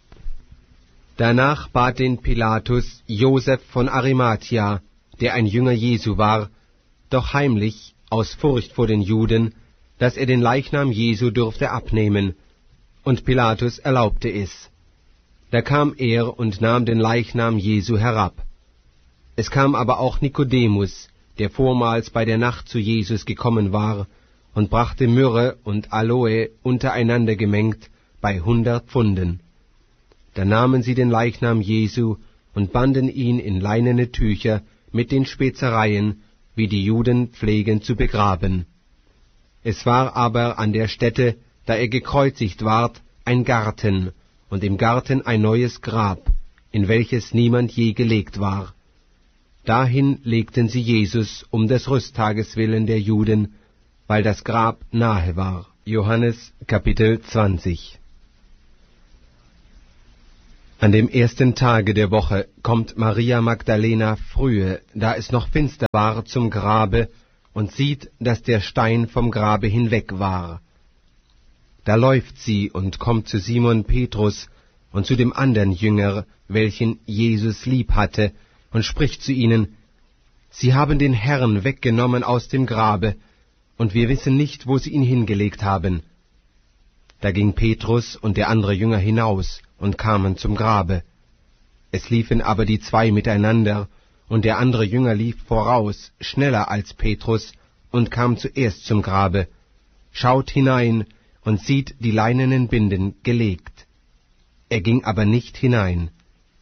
Danach bat den Pilatus Joseph von Arimathia, der ein Jünger Jesu war, doch heimlich, aus Furcht vor den Juden, dass er den Leichnam Jesu dürfte abnehmen, und Pilatus erlaubte es. Da kam er und nahm den Leichnam Jesu herab. Es kam aber auch Nikodemus, der vormals bei der Nacht zu Jesus gekommen war, und brachte Myrrhe und Aloe untereinander gemengt bei hundert Pfunden. Da nahmen sie den Leichnam Jesu und banden ihn in leinene Tücher mit den Spezereien, wie die Juden pflegen zu begraben. Es war aber an der Stätte, da er gekreuzigt ward, ein Garten, und im Garten ein neues Grab, in welches niemand je gelegt war. Dahin legten sie Jesus um des Rüsttages willen der Juden, weil das Grab nahe war. Johannes Kapitel zwanzig. An dem ersten Tage der Woche kommt Maria Magdalena frühe, da es noch finster war, zum Grabe und sieht, dass der Stein vom Grabe hinweg war. Da läuft sie und kommt zu Simon Petrus und zu dem andern Jünger, welchen Jesus lieb hatte, und spricht zu ihnen: Sie haben den Herrn weggenommen aus dem Grabe, und wir wissen nicht, wo sie ihn hingelegt haben. Da ging Petrus und der andere Jünger hinaus und kamen zum Grabe. Es liefen aber die zwei miteinander, und der andere Jünger lief voraus, schneller als Petrus, und kam zuerst zum Grabe, schaut hinein und sieht die leinenen Binden gelegt. Er ging aber nicht hinein.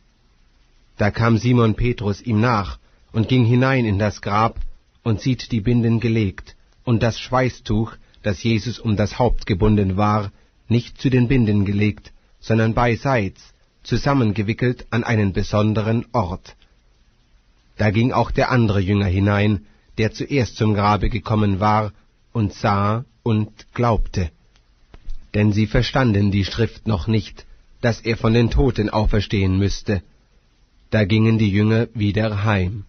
Da kam Simon Petrus ihm nach und ging hinein in das Grab und sieht die Binden gelegt und das Schweißtuch, das Jesus um das Haupt gebunden war, nicht zu den Binden gelegt, sondern beiseits, zusammengewickelt an einen besonderen Ort. Da ging auch der andere Jünger hinein, der zuerst zum Grabe gekommen war, und sah und glaubte. Denn sie verstanden die Schrift noch nicht, dass er von den Toten auferstehen müsste. Da gingen die Jünger wieder heim.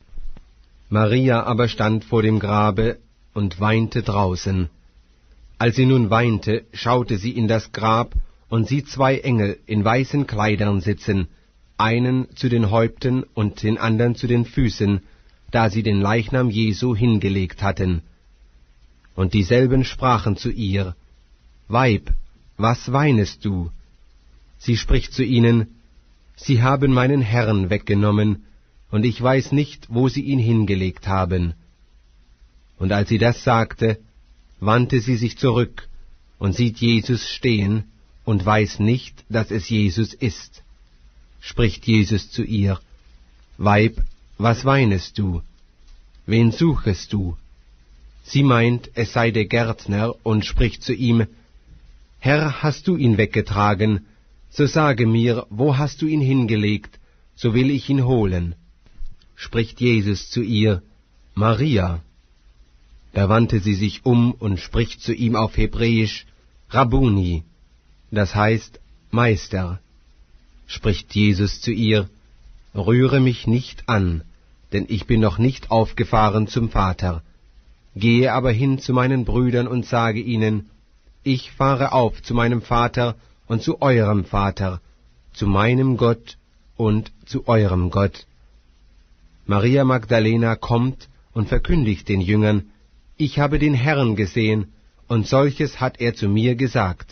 Maria aber stand vor dem Grabe und weinte draußen. Als sie nun weinte, schaute sie in das Grab und sieht zwei Engel in weißen Kleidern sitzen, einen zu den Häupten und den anderen zu den Füßen, da sie den Leichnam Jesu hingelegt hatten. Und dieselben sprachen zu ihr: Weib, was weinest du? Sie spricht zu ihnen: Sie haben meinen Herrn weggenommen, und ich weiß nicht, wo sie ihn hingelegt haben. Und als sie das sagte, wandte sie sich zurück und sieht Jesus stehen und weiß nicht, dass es Jesus ist. Spricht Jesus zu ihr: Weib, was weinest du? Wen suchest du? Sie meint, es sei der Gärtner, und spricht zu ihm: Herr, hast du ihn weggetragen? So sage mir, wo hast du ihn hingelegt, so will ich ihn holen. Spricht Jesus zu ihr: Maria. Da wandte sie sich um und spricht zu ihm auf Hebräisch: Rabbuni, das heißt Meister. Spricht Jesus zu ihr: Rühre mich nicht an, denn ich bin noch nicht aufgefahren zum Vater. Gehe aber hin zu meinen Brüdern und sage ihnen: Ich fahre auf zu meinem Vater und zu eurem Vater, zu meinem Gott und zu eurem Gott. Maria Magdalena kommt und verkündigt den Jüngern: Ich habe den Herrn gesehen, und solches hat er zu mir gesagt.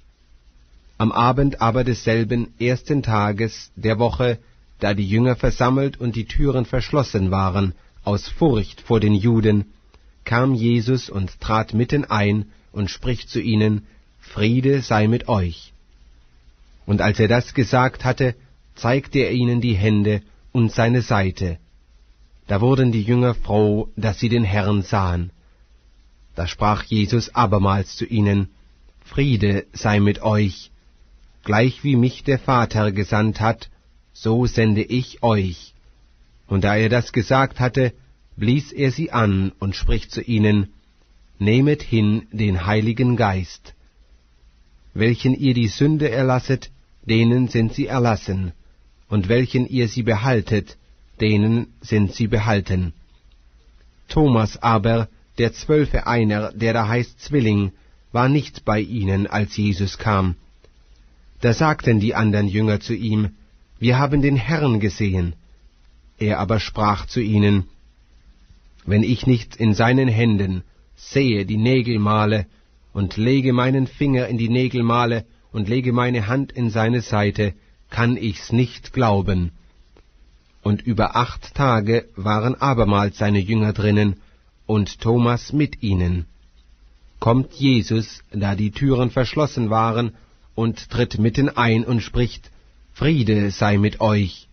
Am Abend aber desselben ersten Tages der Woche, da die Jünger versammelt und die Türen verschlossen waren, aus Furcht vor den Juden, kam Jesus und trat mitten ein und spricht zu ihnen: Friede sei mit euch. Und als er das gesagt hatte, zeigte er ihnen die Hände und seine Seite. Da wurden die Jünger froh, dass sie den Herrn sahen. Da sprach Jesus abermals zu ihnen: Friede sei mit euch. Gleich wie mich der Vater gesandt hat, so sende ich euch. Und da er das gesagt hatte, blies er sie an und spricht zu ihnen: Nehmet hin den Heiligen Geist. Welchen ihr die Sünde erlasset, denen sind sie erlassen, und welchen ihr sie behaltet, denen sind sie behalten. Thomas aber, der Zwölfe einer, der da heißt Zwilling, war nicht bei ihnen, als Jesus kam. Da sagten die andern Jünger zu ihm: Wir haben den Herrn gesehen. Er aber sprach zu ihnen: Wenn ich nicht in seinen Händen sehe die Nägelmale und lege meinen Finger in die Nägelmale und lege meine Hand in seine Seite, kann ich's nicht glauben. Und über acht Tage waren abermals seine Jünger drinnen, und Thomas mit ihnen. Kommt Jesus, da die Türen verschlossen waren, und tritt mitten ein und spricht: Friede sei mit euch.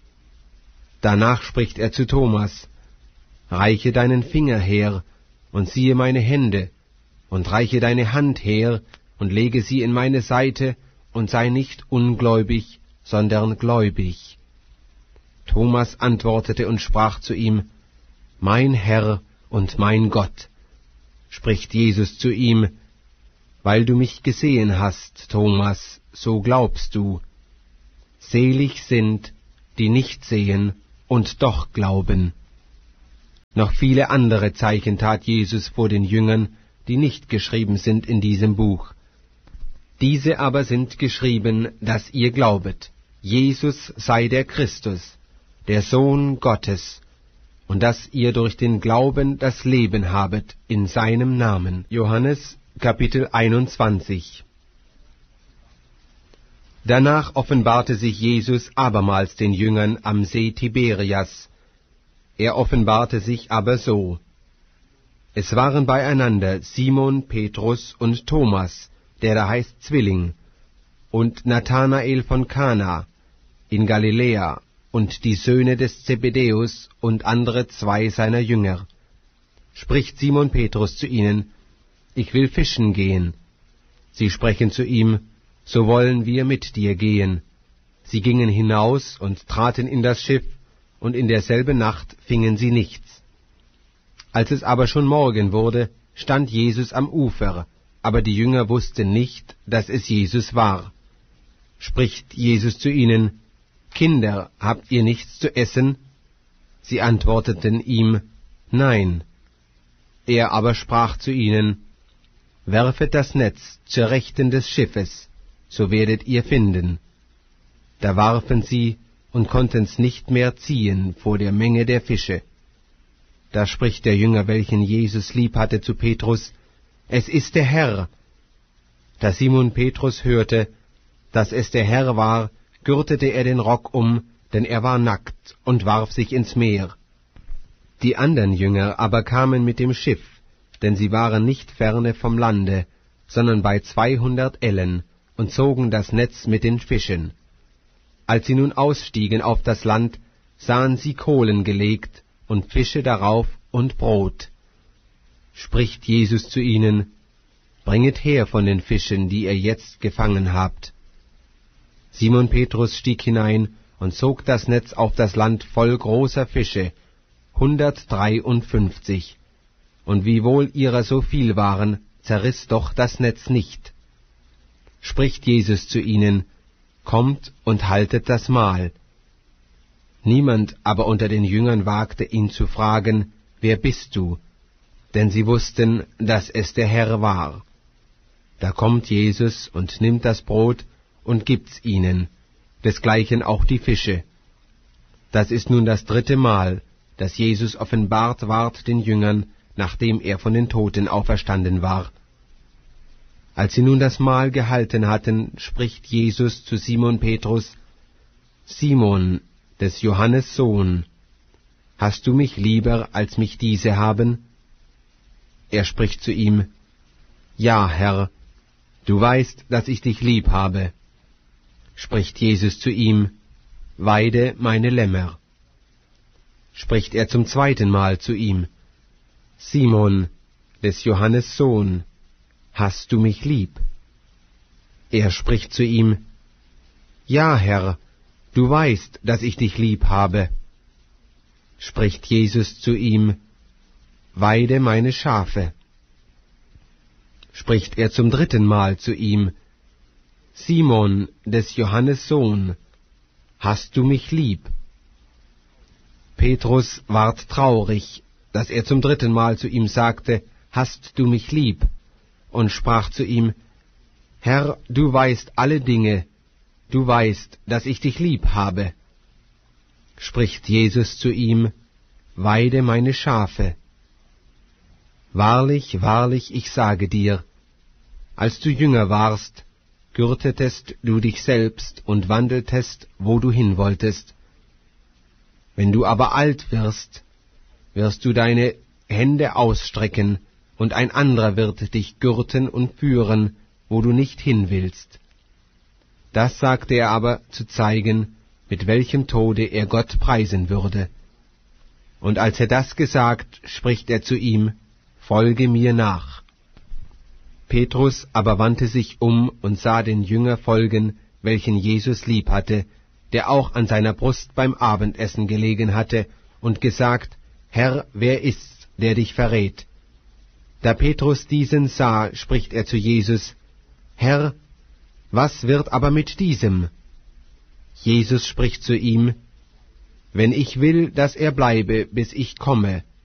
Danach spricht er zu Thomas: Reiche deinen Finger her, und siehe meine Hände, und reiche deine Hand her, und lege sie in meine Seite, und sei nicht ungläubig, sondern gläubig. Thomas antwortete und sprach zu ihm: Mein Herr und mein Gott. Spricht Jesus zu ihm: Weil du mich gesehen hast, Thomas, so glaubst du. Selig sind, die nicht sehen und doch glauben. Noch viele andere Zeichen tat Jesus vor den Jüngern, die nicht geschrieben sind in diesem Buch. Diese aber sind geschrieben, dass ihr glaubet, Jesus sei der Christus, der Sohn Gottes, und dass ihr durch den Glauben das Leben habet in seinem Namen. Johannes Kapitel einundzwanzig. Danach offenbarte sich Jesus abermals den Jüngern am See Tiberias. Er offenbarte sich aber so. Es waren beieinander Simon Petrus und Thomas, der da heißt Zwilling, und Nathanael von Kana in Galiläa, und die Söhne des Zebedäus und andere zwei seiner Jünger. Spricht Simon Petrus zu ihnen: Ich will fischen gehen. Sie sprechen zu ihm: So wollen wir mit dir gehen. Sie gingen hinaus und traten in das Schiff, und in derselben Nacht fingen sie nichts. Als es aber schon Morgen wurde, stand Jesus am Ufer, aber die Jünger wussten nicht, dass es Jesus war. Spricht Jesus zu ihnen: Kinder, habt ihr nichts zu essen? Sie antworteten ihm: Nein. Er aber sprach zu ihnen: Werfet das Netz zur Rechten des Schiffes, so werdet ihr finden. Da warfen sie und konnten's nicht mehr ziehen vor der Menge der Fische. Da spricht der Jünger, welchen Jesus lieb hatte, zu Petrus: Es ist der Herr. Da Simon Petrus hörte, dass es der Herr war, gürtete er den Rock um, denn er war nackt, und warf sich ins Meer. Die andern Jünger aber kamen mit dem Schiff, denn sie waren nicht ferne vom Lande, sondern bei zweihundert Ellen, und zogen das Netz mit den Fischen. Als sie nun ausstiegen auf das Land, sahen sie Kohlen gelegt, und Fische darauf und Brot. Spricht Jesus zu ihnen: Bringet her von den Fischen, die ihr jetzt gefangen habt. Simon Petrus stieg hinein und zog das Netz auf das Land voll großer Fische, hundertdreiundfünfzig. Und wiewohl ihrer so viel waren, zerriss doch das Netz nicht. Spricht Jesus zu ihnen: Kommt und haltet das Mahl. Niemand aber unter den Jüngern wagte ihn zu fragen: Wer bist du? Denn sie wussten, dass es der Herr war. Da kommt Jesus und nimmt das Brot und gibt's ihnen, desgleichen auch die Fische. Das ist nun das dritte Mal, dass Jesus offenbart ward den Jüngern, nachdem er von den Toten auferstanden war. Als sie nun das Mahl gehalten hatten, spricht Jesus zu Simon Petrus: Simon, des Johannes Sohn, hast du mich lieber, als mich diese haben? Er spricht zu ihm: Ja, Herr, du weißt, dass ich dich lieb habe. Spricht Jesus zu ihm: Weide meine Lämmer. Spricht er zum zweiten Mal zu ihm: Simon, des Johannes Sohn, hast du mich lieb? Er spricht zu ihm: Ja, Herr, du weißt, dass ich dich lieb habe. Spricht Jesus zu ihm: Weide meine Schafe. Spricht er zum dritten Mal zu ihm: Simon, des Johannes Sohn, hast du mich lieb? Petrus ward traurig, dass er zum dritten Mal zu ihm sagte: Hast du mich lieb? Und sprach zu ihm: Herr, du weißt alle Dinge, du weißt, dass ich dich lieb habe. Spricht Jesus zu ihm: Weide meine Schafe. Wahrlich, wahrlich, ich sage dir, als du jünger warst, gürtetest du dich selbst und wandeltest, wo du hin wolltest. Wenn du aber alt wirst, wirst du deine Hände ausstrecken, und ein anderer wird dich gürten und führen, wo du nicht hin willst. Das sagte er aber, zu zeigen, mit welchem Tode er Gott preisen würde. Und als er das gesagt, spricht er zu ihm: Folge mir nach. Petrus aber wandte sich um und sah den Jünger folgen, welchen Jesus lieb hatte, der auch an seiner Brust beim Abendessen gelegen hatte, und gesagt: Herr, wer ist's, der dich verrät? Da Petrus diesen sah, spricht er zu Jesus: Herr, was wird aber mit diesem? Jesus spricht zu ihm, »Wenn ich will, dass er bleibe, bis ich komme,